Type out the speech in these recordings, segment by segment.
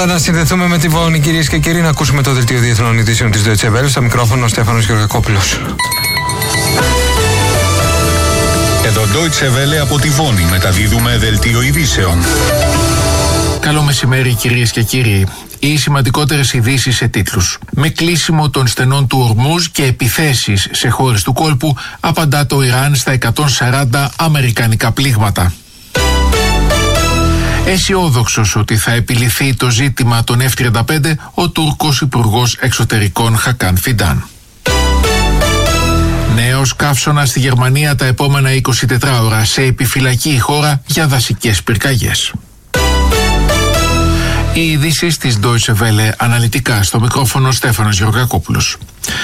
Ώρα να συνδεθούμε με τη Βόνη, κυρίες και κύριοι, να ακούσουμε το δελτίο διεθνών ειδήσεων της Deutsche Welle. Στο μικρόφωνο ο Στέφανος Γεωργακόπουλος. Εδώ Deutsche Welle από τη Βόνη μεταδίδουμε δελτίο ειδήσεων. Καλό μεσημέρι, κυρίες και κύριοι. Οι σημαντικότερες ειδήσεις σε τίτλους. Με κλείσιμο των στενών του Ορμούζ και επιθέσεις σε χώρες του κόλπου, απαντά το Ιράν στα 140 αμερικανικά πλήγματα. Αισιόδοξος ότι θα επιληθεί το ζήτημα των F-35, ο Τούρκος Υπουργός Εξωτερικών Χακάν Φιντάν. Νέος καύσωνας στη Γερμανία τα επόμενα 24 ώρα, σε επιφυλακή η χώρα για δασικές πυρκαγιές. Οι ειδήσεις της Deutsche Welle αναλυτικά, στο μικρόφωνο Στέφανος Γεωργακόπουλος.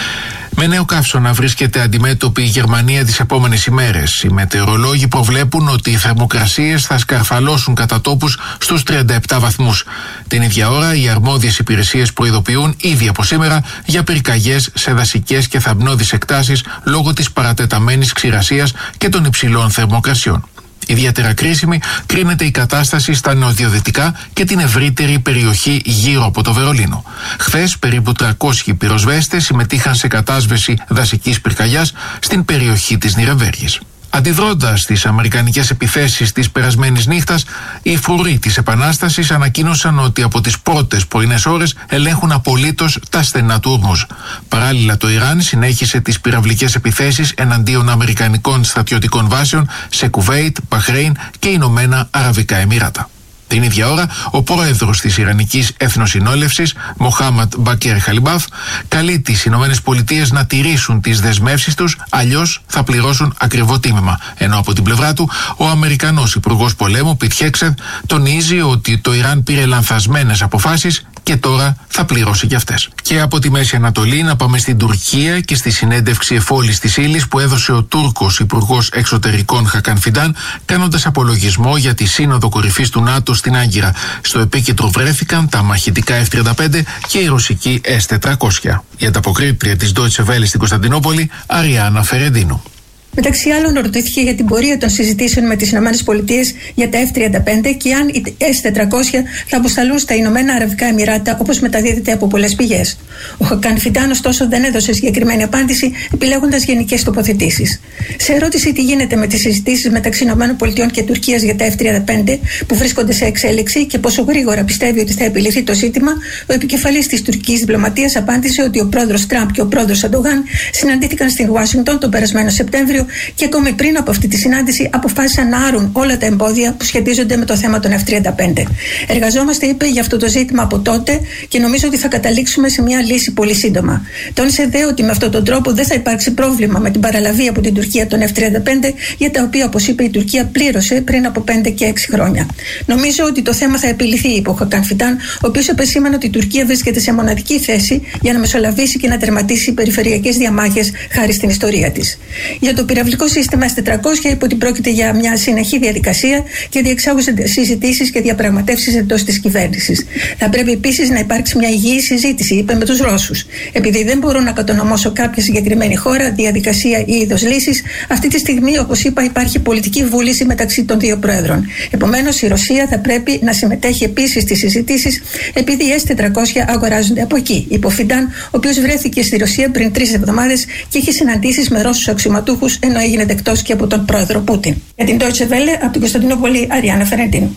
Με νέο καύσωνα βρίσκεται αντιμέτωπη η Γερμανία τις επόμενες ημέρες. Οι μετεωρολόγοι προβλέπουν ότι οι θερμοκρασίες θα σκαρφαλώσουν κατά τόπους στους 37 βαθμούς. Την ίδια ώρα, οι αρμόδιες υπηρεσίες προειδοποιούν ήδη από σήμερα για πυρκαγιές σε δασικές και θαμνώδεις εκτάσεις λόγω της παρατεταμένης ξηρασίας και των υψηλών θερμοκρασιών. Ιδιαίτερα κρίσιμη κρίνεται η κατάσταση στα νοτιοδυτικά και την ευρύτερη περιοχή γύρω από το Βερολίνο. Χθες, περίπου 300 πυροσβέστες συμμετείχαν σε κατάσβεση δασικής πυρκαγιάς στην περιοχή της Νιρεμβέργης. Αντιδρώντας στις αμερικανικές επιθέσεις της περασμένης νύχτας, οι φρουροί της Επανάστασης ανακοίνωσαν ότι από τις πρώτες πρωινές ώρες ελέγχουν απολύτως τα στενά του Ορμούζ. Παράλληλα, το Ιράν συνέχισε τις πυραυλικές επιθέσεις εναντίον αμερικανικών στρατιωτικών βάσεων σε Κουβέιτ, Μπαχρέιν και Ηνωμένα Αραβικά Εμιράτα. Την ίδια ώρα, ο πρόεδρος της Ιρανικής Εθνοσυνόλευσης, Μοχάμαντ Μπακέρ Χαλιμπάφ, καλεί τις Ηνωμένες Πολιτείες να τηρήσουν τις δεσμεύσεις τους, αλλιώς θα πληρώσουν ακριβό τίμημα. Ενώ από την πλευρά του, ο Αμερικανός Υπουργός Πολέμου, Πιτ Χέξετ, τονίζει ότι το Ιράν πήρε λανθασμένες αποφάσεις και τώρα θα πληρώσει και αυτές. Και από τη Μέση Ανατολή να πάμε στην Τουρκία και στη συνέντευξη εφόλης της ύλης που έδωσε ο Τούρκος Υπουργός Εξωτερικών Χακάν Φιντάν, κάνοντας απολογισμό για τη Σύνοδο Κορυφής του ΝΑΤΟ στην Άγκυρα. Στο επίκεντρο βρέθηκαν τα μαχητικά F-35 και η ρωσική S-400. Η ανταποκρίτρια της Deutsche Welle στην Κωνσταντινούπολη, Αριάννα Φερεντίνου. Μεταξύ άλλων, ρωτήθηκε για την πορεία των συζητήσεων με τις ΗΠΑ για τα F-35 και αν οι S-400 θα αποσταλούν στα Ηνωμένα Αραβικά Εμιράτα, όπως μεταδίδεται από πολλές πηγές. Ο Χακάν Φιντάν, ωστόσο, δεν έδωσε συγκεκριμένη απάντηση, επιλέγοντας γενικές τοποθετήσεις. Σε ερώτηση τι γίνεται με τις συζητήσεις μεταξύ ΗΠΑ και Τουρκίας για τα F-35 που βρίσκονται σε εξέλιξη και πόσο γρήγορα πιστεύει ότι θα επιληθεί το ζήτημα, ο επικεφαλής της τουρκικής διπλωματίας απάντησε ότι ο πρόεδρος Τραμπ και ο πρόεδρος Ερντογάν συναντήθηκαν στην Ουάσιγκτον τον περασμένο Σεπτέμβριο και ακόμη πριν από αυτή τη συνάντηση αποφάσισαν να άρουν όλα τα εμπόδια που σχετίζονται με το θέμα των F-35. Εργαζόμαστε, είπε, για αυτό το ζήτημα από τότε και νομίζω ότι θα καταλήξουμε σε μια λύση πολύ σύντομα. Τόνισε δε ότι με αυτόν τον τρόπο δεν θα υπάρξει πρόβλημα με την παραλαβή από την Τουρκία των F-35, για τα οποία, όπως είπε, η Τουρκία πλήρωσε πριν από 5 και 6 χρόνια. Νομίζω ότι το θέμα θα επιληθεί, είπε ο Χακάν Φιντάν, ο οποίος επεσήμανε ότι η Τουρκία βρίσκεται σε μοναδική θέση για να μεσολαβήσει και να τερματίσει περιφερειακές διαμάχες χάρη στην ιστορία της. Για το πυραυλικό σύστημα S-400 είπε ότι πρόκειται για μια συνεχή διαδικασία και διεξάγονται συζητήσεις και διαπραγματεύσεις εντός της κυβέρνησης. Θα πρέπει επίσης να υπάρξει μια υγιή συζήτηση, είπε, με τους Ρώσους. Επειδή δεν μπορώ να κατονομώσω κάποια συγκεκριμένη χώρα, διαδικασία ή είδος λύσης, αυτή τη στιγμή, όπως είπα, υπάρχει πολιτική βούληση μεταξύ των δύο πρόεδρων. Επομένως, η Ρωσία θα πρέπει να συμμετέχει επίσης στις συζητήσεις, επειδή οι S-400 αγοράζονται από εκεί, είπε ο Φιντάν, ο οποίος βρέθηκε στη Ρωσία πριν 3 εβδομάδες και είχε συναντήσεις με Ρώσους αξιωματούχους, ενώ έγινε δεκτός και από τον πρόεδρο Πούτιν. Για την Deutsche Welle, από την Κωνσταντινούπολη, Αριάννα Φερεντίνου.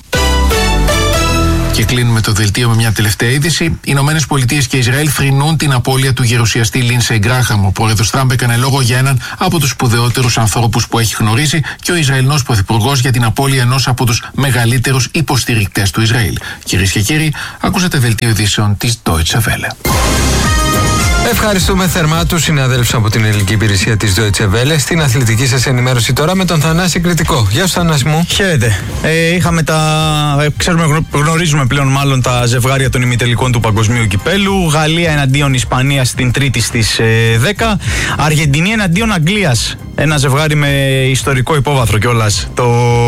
Και κλείνουμε το δελτίο με μια τελευταία είδηση. Οι Ηνωμένες Πολιτείες και Ισραήλ θρηνούν την απώλεια του γερουσιαστή Λίνσεϊ Γκράχαμ. Ο πρόεδρος Τραμπ έκανε λόγο για έναν από τους σπουδαιότερους ανθρώπους που έχει γνωρίσει και ο Ισραηλινός πρωθυπουργός για την απώλεια ενός από τους μεγαλύτερους υποστηρικτές του Ισραήλ. Κυρίες και κύριοι, ακούσατε δελτίο ειδήσεων της Deutsche Welle. Ευχαριστούμε θερμά τους συναδέλφους από την ελληνική υπηρεσία της Deutsche Welle. Στην αθλητική σας ενημέρωση τώρα με τον Θανάση Κρητικό. Γεια σου, Θανάση μου. Χαίρετε. Γνωρίζουμε πλέον μάλλον τα ζευγάρια των ημιτελικών του Παγκοσμίου Κυπέλου. Γαλλία εναντίον Ισπανίας στην Τρίτη στις 10. Αργεντινή εναντίον Αγγλίας. Ένα ζευγάρι με ιστορικό υπόβαθρο κιόλας.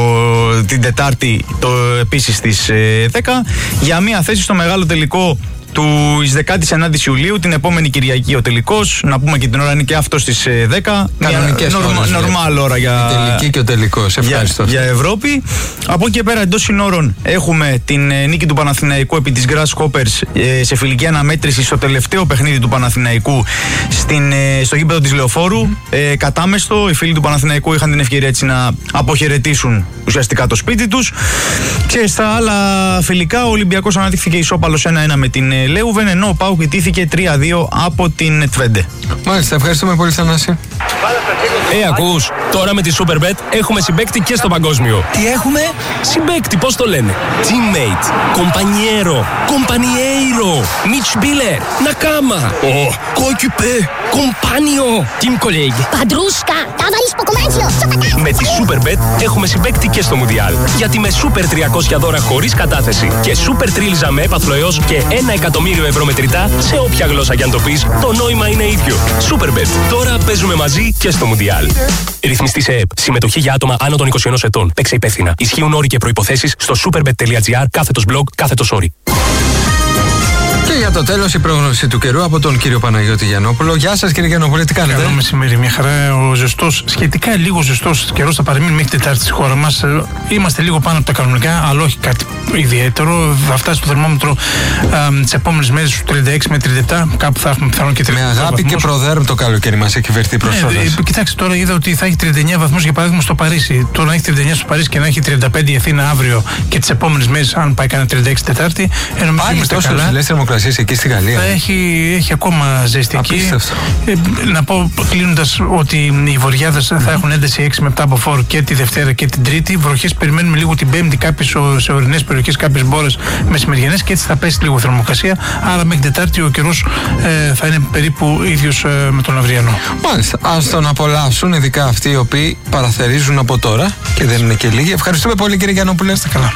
Την Τετάρτη επίσης στις 10. Για μια θέση στο μεγάλο τελικό Του 19η Ιουλίου, την επόμενη Κυριακή ο τελικός. Να πούμε και την ώρα είναι και αυτό στις 10. Κανονικές ώρες. Νορμάλ ώρα για. Η τελική και ο τελικός. Ευχαριστώ. Για Ευρώπη. Από εκεί και πέρα, εντός συνόρων, έχουμε την νίκη του Παναθηναϊκού επί της Grasshoppers σε φιλική αναμέτρηση στο τελευταίο παιχνίδι του Παναθηναϊκού στο γήπεδο της Λεωφόρου. Κατάμεστο, οι φίλοι του Παναθηναϊκού είχαν την ευκαιρία έτσι να αποχαιρετήσουν ουσιαστικά το σπίτι τους. Και στα άλλα φιλικά, ο Ολυμπιακός αναδείχθηκε ισόπαλος 1-1 με την Λέουβεν, ενώ ο ΠΑΟΚ ιτήθηκε 3-2 από την Τβέντε. Μάλιστα, ευχαριστούμε πολύ, Θανάση. Ακούς, τώρα με τη Superbet έχουμε συμπαίκτη και στο παγκόσμιο. Τι έχουμε? Συμπαίκτη, πώς το λένε? Teammate, compañero, compañeiro, Mitspieler, Nakama, Coequipe, Compagno, Team Colleague, Παντρούσκα, ταβαλίς ποκομάτσιο, σοπατά. Με τη Superbet έχουμε συμπαίκτη και στο Μουντιάλ. Γιατί με Super 300 δώρα χωρίς κατάθεση και Super Τρίλιζα με έπαθλο έως και 1 εκατομμύριο ευρώ μετρητά σε όποια γλώσσα κι αν το πεις, το νόημα είναι ίδιο. Superbet. Τώρα παίζουμε μαζί και στο Μουντιάλ. Ρυθμιστή σε ΕΕΠ. Συμμετοχή για άτομα άνω των 21 ετών. Παίξε υπεύθυνα. Ισχύουν όροι και προϋποθέσεις στο superbet.gr/blog/story. Και για το τέλος η πρόγνωση του καιρού από τον κύριο Παναγιώτη Γιαννόπουλο. Γεια σας, κύριε Γιαννόπουλε, τι κάνετε? Καλό μεσημέρι, μια χαρά. Ο ζεστός, σχετικά λίγο ζεστός καιρός θα παραμείνει μέχρι Τετάρτη στη χώρα μας. Είμαστε λίγο πάνω από τα κανονικά, αλλά όχι κάτι ιδιαίτερο. Θα φτάσει το θερμόμετρο τις επόμενες μέρες στους 36 με 37. Κάπου θα έχουμε πιθανόν και 37. Με αγάπη βαθμούς. Και προδέρμ το καλοκαίρι μας έχει βερθεί προς ώρας. Κοιτάξτε, τώρα είδα ότι θα έχει 39 βαθμούς για παράδειγμα στο Παρίσι. Τώρα να έχει 39 στο Παρίσι και να έχει 35 η Αθήνα αύριο και τις επόμενες μέρες, αν πάει κανένα 36 Τετάρτη. Πάλι τόσο υψηλές θερμοκρασίες εκεί στη Γαλλία. Έχει ακόμα ζέστη εκεί. Να πω κλείνοντας ότι οι βοριάδες θα έχουν ένταση 6 με 7 από φόρ και τη Δευτέρα και την Τρίτη. Βροχές περιμένουμε λίγο την Πέμπτη, κάποιες σε ορεινές περιοχές, κάποιες μπόρες μεσημεριανές και έτσι θα πέσει λίγο θερμοκρασία. Άρα μέχρι Τετάρτη ο καιρός θα είναι περίπου ίδιος με τον αυριανό. Μάλιστα. Ας τον απολαύσουν, ειδικά αυτοί οι οποίοι παραθερίζουν από τώρα και δεν είναι και λίγοι. Ευχαριστούμε πολύ, κύριε Γιαννόπουλε. Καλά.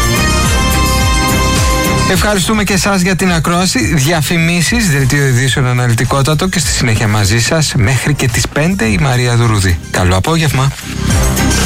Ευχαριστούμε και εσάς για την ακρόαση. Διαφημίσεις, δελτίο ειδήσεων αναλυτικότατο και στη συνέχεια μαζί σας μέχρι και τις 5 η Μαρία Δουρούδη. Καλό απόγευμα.